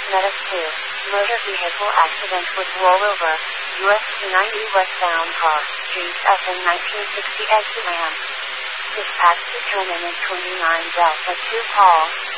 Medic 2. Motor vehicle accident with rollover. US 290 westbound car. Streets FN 1960 exit ramp. Dispatch determinant 29 Delta 2 call.